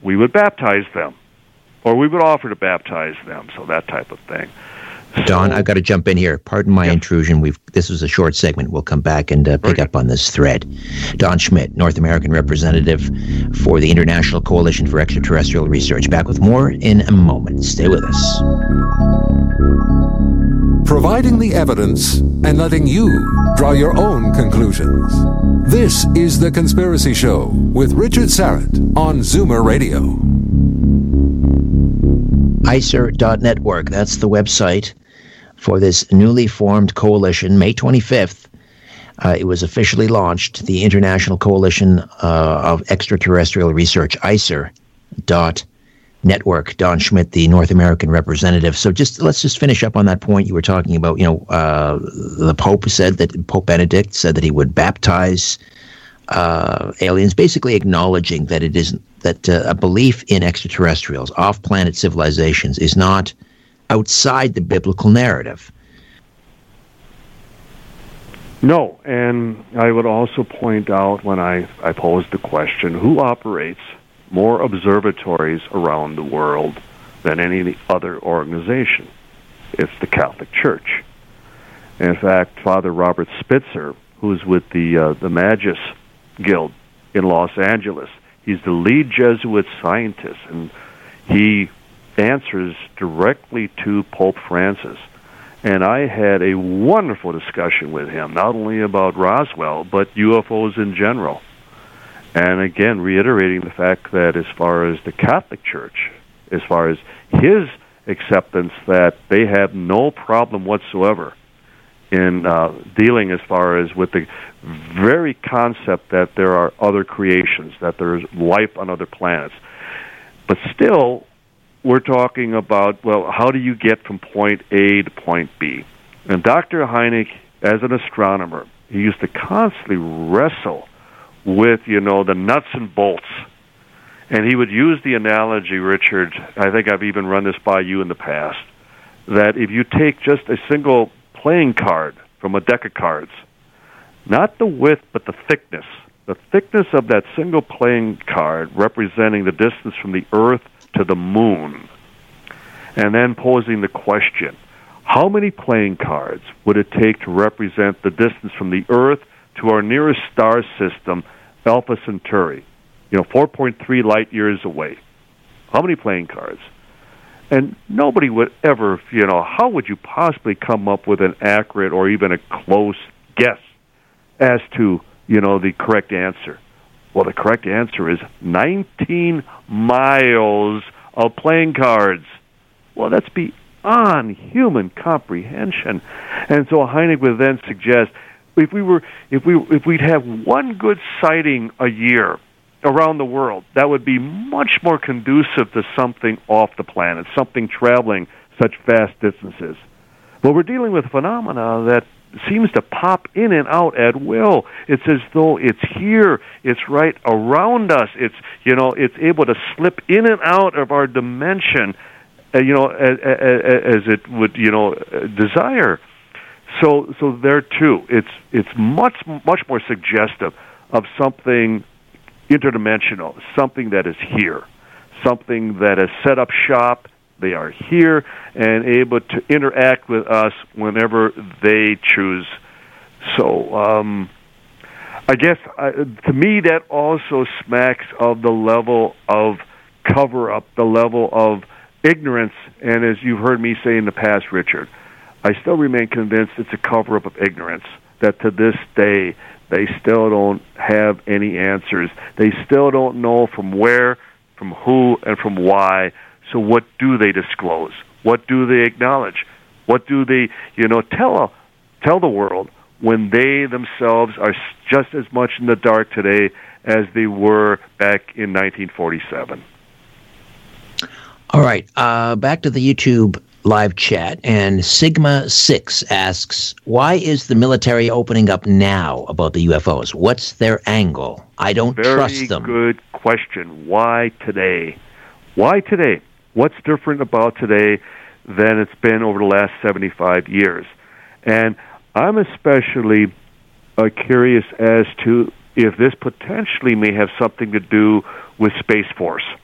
we would baptize them, or we would offer to baptize them, so that type of thing. Don, I've got to jump in here. Pardon my intrusion. This was a short segment. We'll come back and pick up on this thread. Don Schmitt, North American representative for the International Coalition for Extraterrestrial Research. Back with more in a moment. Stay with us. Providing the evidence and letting you draw your own conclusions. This is The Conspiracy Show with Richard Syrett on Zoomer Radio. ICER.network, that's the website for this newly formed coalition. May 25th, it was officially launched, the International Coalition of Extraterrestrial Research, ICER.network. Don Schmitt, the North American representative. So let's just finish up on that point you were talking about. The Pope Benedict said that he would baptize aliens, basically acknowledging that it isn't that a belief in extraterrestrials, off-planet civilizations, is not outside the biblical narrative. No, and I would also point out when I posed the question, who operates more observatories around the world than any other organization? It's the Catholic Church. In fact, Father Robert Spitzer, who's with the Magus Guild in Los Angeles, he's the lead Jesuit scientist, and he answers directly to Pope Francis. And I had a wonderful discussion with him, not only about Roswell, but UFOs in general. And again, reiterating the fact that as far as the Catholic Church, as far as his acceptance that they have no problem whatsoever in dealing as far as with the very concept that there are other creations, that there is life on other planets. But still, we're talking about, well, how do you get from point A to point B? And Dr. Hynek, as an astronomer, he used to constantly wrestle with, the nuts and bolts. And he would use the analogy, Richard, I think I've even run this by you in the past, that if you take just a single playing card from a deck of cards, not the width but the thickness of that single playing card representing the distance from the Earth to the moon, and then posing the question, how many playing cards would it take to represent the distance from the Earth to our nearest star system, Alpha Centauri, 4.3 light years away? How many playing cards? And nobody would ever, how would you possibly come up with an accurate or even a close guess as to, the correct answer? Well, the correct answer is 19 miles of playing cards. Well, that's beyond human comprehension. And so Hynek would then suggest if we'd have one good sighting a year around the world, that would be much more conducive to something off the planet, something traveling such vast distances. But we're dealing with a phenomena that seems to pop in and out at will. It's as though it's here, it's right around us. It's it's able to slip in and out of our dimension, as it would desire. So there too, it's much more suggestive of something interdimensional, something that is here, something that has set up shop. They are here and able to interact with us whenever they choose. So I guess to me that also smacks of the level of cover-up, the level of ignorance. And as you've heard me say in the past, Richard, I still remain convinced it's a cover-up of ignorance, that to this day they still don't have any answers. They still don't know from where, from who, and from why. So what do they disclose? What do they acknowledge? What do they, tell the world when they themselves are just as much in the dark today as they were back in 1947? All right, back to the YouTube live chat, and Sigma 6 asks, why is the military opening up now about the UFOs? What's their angle? I don't trust them. Very good question. Why today? Why today? What's different about today than it's been over the last 75 years? And I'm especially curious as to if this potentially may have something to do with Space Force.